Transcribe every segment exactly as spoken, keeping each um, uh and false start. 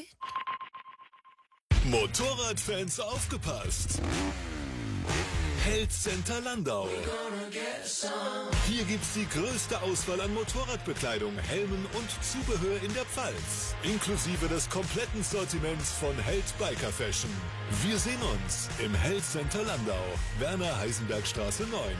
Motorradfans aufgepasst! Held Center Landau. Hier gibt's die größte Auswahl an Motorradbekleidung, Helmen und Zubehör in der Pfalz. Inklusive des kompletten Sortiments von Held Biker Fashion. Wir sehen uns im Held Center Landau, Werner-Heisenberg-Straße neun.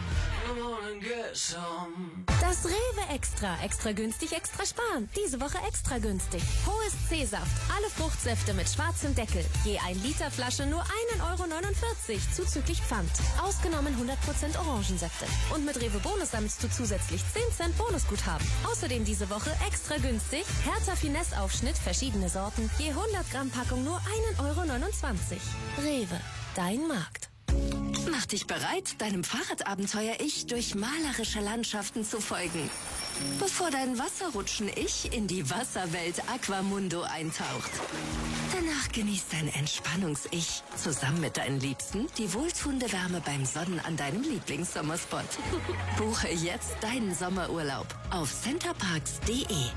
Das Rewe Extra. Extra günstig, extra sparen. Diese Woche extra günstig. Hohes C-Saft. Alle Fruchtsäfte mit schwarzem Deckel. Je ein Liter Flasche nur ein Euro neunundvierzig zuzüglich Pfand. Ausgenommen hundert Prozent Orangensäfte. Und mit Rewe Bonus sammelst du zusätzlich zehn Cent Bonusguthaben. Außerdem diese Woche extra günstig. Hertha Finesse Aufschnitt, verschiedene Sorten. Je hundert Gramm Packung nur ein Euro neunundzwanzig. Rewe. Dein Markt. Mach dich bereit, deinem Fahrradabenteuer-Ich durch malerische Landschaften zu folgen. Bevor dein Wasserrutschen-Ich in die Wasserwelt Aquamundo eintaucht. Danach genießt dein Entspannungs-Ich zusammen mit deinen Liebsten die wohltuende Wärme beim Sonnen an deinem Lieblingssommerspot. Buche jetzt deinen Sommerurlaub auf centerparks punkt de.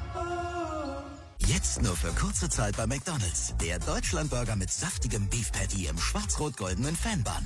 Jetzt nur für kurze Zeit bei McDonald's. Der Deutschlandburger mit saftigem Beef Patty im schwarz-rot-goldenen Fanbun.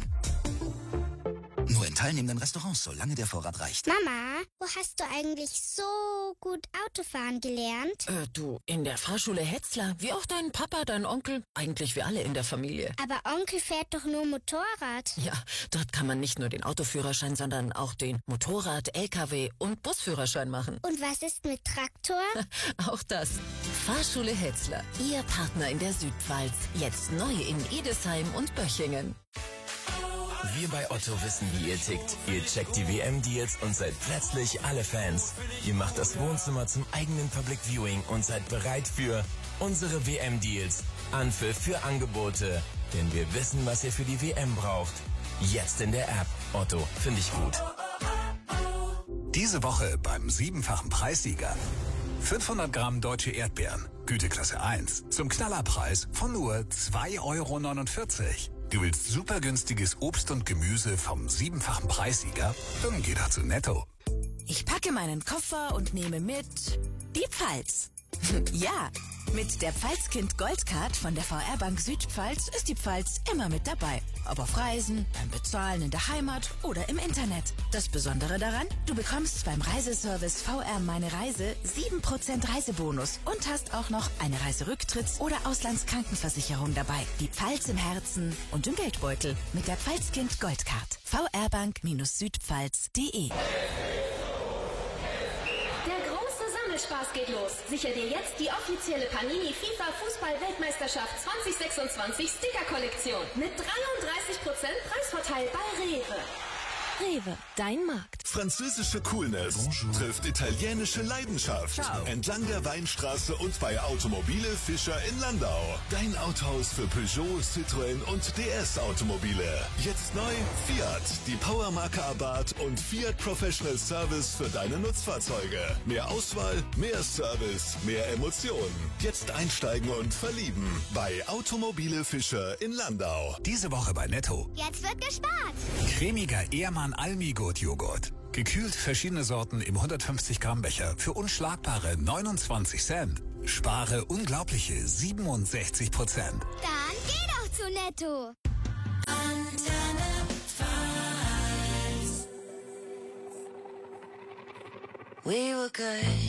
Nur in teilnehmenden Restaurants, solange der Vorrat reicht. Mama, wo hast du eigentlich so gut Autofahren gelernt? Äh, du, in der Fahrschule Hetzler. Wie auch dein Papa, dein Onkel. Eigentlich wie alle in der Familie. Aber Onkel fährt doch nur Motorrad. Ja, dort kann man nicht nur den Autoführerschein, sondern auch den Motorrad-, L K W- und Busführerschein machen. Und was ist mit Traktor? Auch das. Fahrschule Hetzler. Ihr Partner in der Südpfalz. Jetzt neu in Edesheim und Böchingen. Wir bei Otto wissen, wie ihr tickt. Ihr checkt die W M-Deals und seid plötzlich alle Fans. Ihr macht das Wohnzimmer zum eigenen Public Viewing und seid bereit für unsere W M-Deals. Anpfiff für Angebote. Denn wir wissen, was ihr für die W M braucht. Jetzt in der App. Otto, finde ich gut. Diese Woche beim siebenfachen Preissieger. fünfhundert Gramm deutsche Erdbeeren, Güteklasse eins, zum Knallerpreis von nur zwei Euro neunundvierzig. Du willst super günstiges Obst und Gemüse vom siebenfachen Preissieger? Dann geh doch zu Netto. Ich packe meinen Koffer und nehme mit die Pfalz. Ja, mit der Pfalzkind Goldcard von der V R Bank Südpfalz ist die Pfalz immer mit dabei. Ob auf Reisen, beim Bezahlen in der Heimat oder im Internet. Das Besondere daran, du bekommst beim Reiseservice V R Meine Reise sieben Prozent Reisebonus und hast auch noch eine Reiserücktritts- oder Auslandskrankenversicherung dabei. Die Pfalz im Herzen und im Geldbeutel mit der Pfalzkind Goldcard. V R Bank Südpfalz punkt de. Spaß geht los. Sicher dir jetzt die offizielle Panini FIFA Fußball-Weltmeisterschaft zwanzig sechsundzwanzig Sticker-Kollektion mit dreiunddreißig Prozent Preisvorteil bei Rewe. Rewe, dein Markt. Französische Coolness Bonjour. Trifft italienische Leidenschaft. Ciao. Entlang der Weinstraße und bei Automobile Fischer in Landau. Dein Autohaus für Peugeot, Citroën und D S Automobile. Jetzt neu Fiat, die Powermarke Abarth und Fiat Professional Service für deine Nutzfahrzeuge. Mehr Auswahl, mehr Service, mehr Emotionen. Jetzt einsteigen und verlieben bei Automobile Fischer in Landau. Diese Woche bei Netto. Jetzt wird gespart. Cremiger Ehrmann Almigut Joghurt. Gekühlt verschiedene Sorten im hundertfünfzig Gramm Becher für unschlagbare neunundzwanzig Cent. Spare unglaubliche siebenundsechzig Prozent. Dann geh doch zu Netto. We were good.